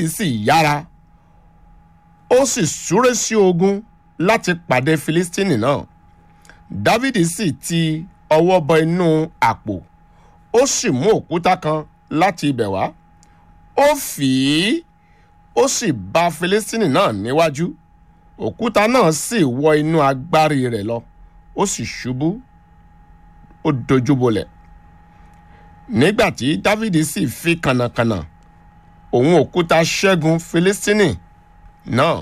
sì yára ó sì súré sí ogun láti pàdé Filistini náà. Dávidi sì ti ọwọ́ bọ inú àpò ó sì mú òkúta kan láti ibẹ̀ wá ó fì í ó sì bá Filistini náà níwájú òkúta náà sì wọ inú agbárí rẹ̀ lọ ó sì ṣubú ó dojúbolẹ̀. Nígbà tí Dávidi sì fi kànnàkànnà òun òkúta ṣẹ́gun Filistini náà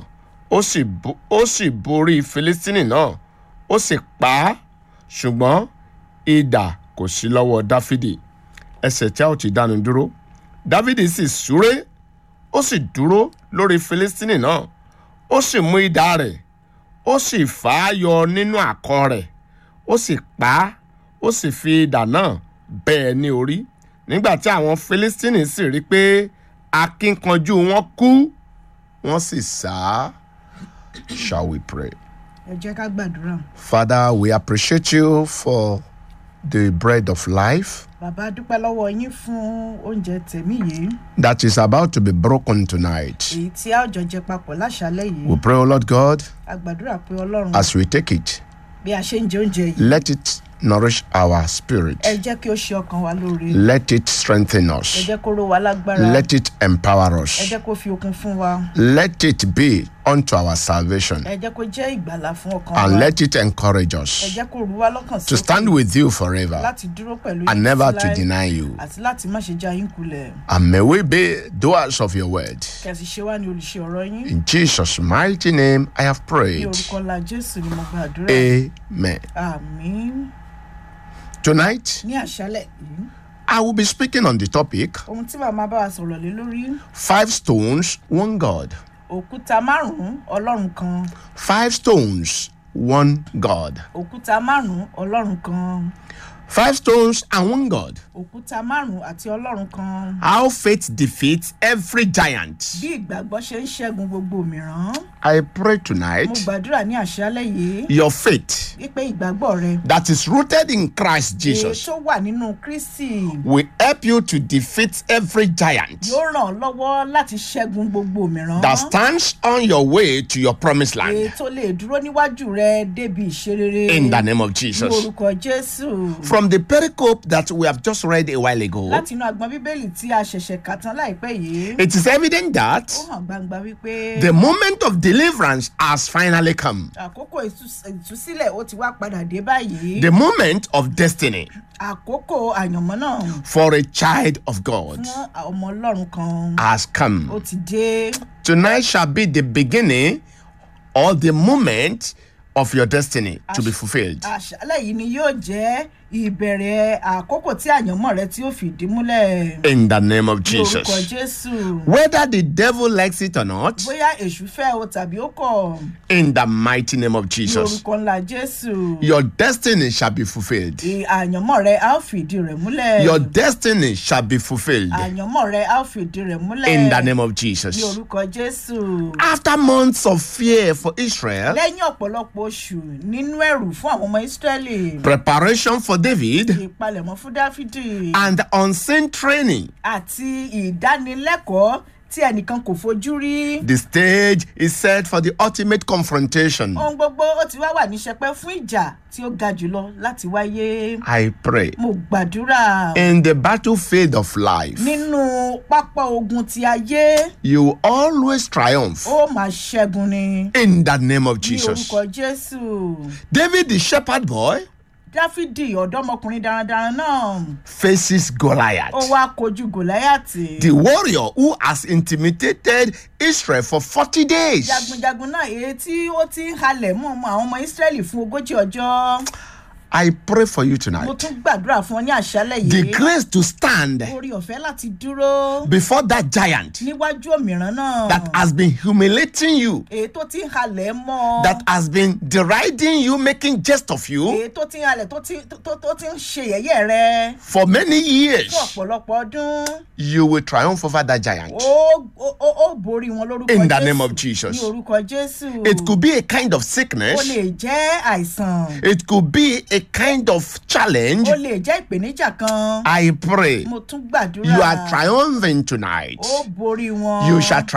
ó sì borí Filistini náà ó sì pa á ṣùgbọ́n idà kò sí lọ́wọ́ Dáfídì. Ẹsẹ̀ tí a ó ti dánu dúró. Dávidi sì súré ó sì dúró lórí Filistini náà ó sì mú idà rẹ̀ ó sì fà á yọ nínú àkọ̀ rẹ̀ ó sì pa á ó sì fi idà náà bẹ́ ẹ ní orí. Nígbà tí àwọn Filistini sì rí pé akínkanjú wọn kú wọ́n sì sá. Shall we pray? Ẹ jẹ́ ká gbàdúrà. Father, we appreciate you for the bread of life Bàbá dúpẹ́ lọ́wọ́ yín fún oúnjẹ tẹ̀mí yìí. that is about to be broken tonight. Èyí tí a ó jọ jẹ papọ̀ láṣálẹ́ yìí. We pray, O Lord God, A gbàdúrà pé Ọlọ́run as we take it, bí a ṣe ń jẹ oúnjẹ yìí. let it nourish our spirit. Ẹ jẹ́ kí ó ṣe ọkàn wa lóore. Let it strengthen Ẹ us. jẹ́ kó ró wa lágbára. Let it empower Ẹ us. jẹ́ kó fi okun fún wa. Let it be unto our salvation. Ẹ jẹ́ kó jẹ́ ìgbàlà fún ọkàn wa. And let it encourage Ẹ us jẹ́ kó rú wa lọ́kàn to stand with you forever láti dúró pẹ̀lú and yín never títí to láé, deny you. àti láti má ṣe já yín kulẹ̀. And may we be doers of your word. Kẹ̀sì ṣe wá ní olùṣe ọ̀rọ̀ yín. In Jesus' mighty name, I have Ní prayed. orúkọ ńlá Jésù ni mo gbàdúrà. Amen. Àmín. Tonight, Ní àṣálẹ́ yìí, I will be speaking on the topic ohun tí màmá bá wa sọ̀rọ̀ lé lórí. 5 stones, 1 God. Òkúta 5 Ọlọ́run kan. 5 stones, 1 God. Òkúta 5 Ọlọ́run kan. 5 stones and 1 God. Òkúta 5 àti Ọlọ́run kan. How faith defeats every giant. Bí ìgbàgbọ́ ṣe ń ṣẹ́gun gbogbo mìíràn. I pray Mo tonight, gbàdúrà ní àṣálẹ́ yìí your faith wípé ìgbàgbọ́ rẹ that is rooted in Christ èyí Jesus tó wà nínú Kristi will help you to defeat every giant yóò ràn ọ́ lọ́wọ́ láti ṣẹ́gun gbogbo mìíràn. that stands on your way to your promised Èyí land. tó lè dúró níwájú rẹ débi ìṣerere. In the name of Ní Jesus. orúkọ Jésù. From the pericope that we have just read a while ago, Láti inú agbọn Bíbélì tí a ṣẹ̀ṣẹ̀ kà tán láìpẹ́ yìí. it is evident that Ó hàn gbangba wípé the moment of deliverance has finally come. àkókò ìtúsílẹ̀ ó ti wá padà dé báyìí. The moment of destiny Àkókò àyànmọ́ náà for a child of God fún ọmọ Ọlọ́run kan has ó come. ti dé. Tonight shall be the beginning or the moment of your destiny to be fulfilled. Àṣálẹ́ yìí ni yóò jẹ́ ìbẹ̀rẹ̀ àkókò tí àyànmọ́ rẹ tí ó fìdí múlẹ̀. In the name of Ní orúkọ Jesus. Jésù. Whether the devil likes it or not, Bóyá èṣù fẹ́ o tàbí ó kọ̀. in the mighty name of Ní Jesus, orúkọ ńlá Jésù. your destiny shall be fulfilled. Àyànmọ́ rẹ á fìdí rẹ̀ múlẹ̀. Your destiny shall be fulfilled Àyànmọ́ rẹ á fìdí rẹ̀ múlẹ̀. in the name of Ní Jesus. orúkọ Jésù. After months of fear for Israel, Lẹ́yìn ọ̀pọ̀lọpọ̀ oṣù nínú ẹ̀rù fún àwọn ọmọ Ísírẹ́lì. preparation for David, Ìpalẹ̀mọ́ fún Dáfídì. and unseen training, Àti ìdánilẹ́kọ̀ọ́ tí ẹnìkan kò fojú rí. the stage is set for the ultimate confrontation. Ohun gbogbo ó ti wá wà ní sẹpẹ́ fún ìjà tí ó ga jùlọ láti wáyé. I pray Mo gbàdúrà in the battlefield of life, nínú pápá ogun ti ayé you will always triumph ó máa ṣẹ́gun ni. in the name of Ní Jesus. orúkọ Jésù. David, the shepherd boy, Dáfídì ọ̀dọ́mọkùnrin darandaran náà faces Goliath, ó wá kojú Gòláyàtì. the warrior who has intimidated Israel for 40 days. Jagunjagun náà èyí tí ó ti ń halẹ̀ mọ́ àwọn ọmọ Ísírẹ́lì fún 40 ọjọ́. I pray for you Mo tonight. tún gbàdúrà fún ọ ní àṣálẹ́ The yìí. grace to stand Orí ọ̀fẹ́ láti dúró before that giant níwájú òmìrán náà. that has been humiliating you, Èyí tó ti ń halẹ̀ mọ́. that has been deriding you, making jest of you Èyí tó ti ń halẹ̀ tó ti ń ṣe yẹ̀yẹ́ rẹ for many years. fún ọ̀pọ̀lọpọ̀ ọdún. You will triumph over that giant Ó borí wọn lórúkọ in the Jésù. name of Ní Jesus. orúkọ Jésù. It could be a kind of Ó sickness, lè jẹ́ àìsàn. it could be a kind of challenge. Ó lè jẹ́ ìpèníjà kan. I pray Mo tún gbàdúrà. you are triumphing tonight. Ó borí wọn. You shall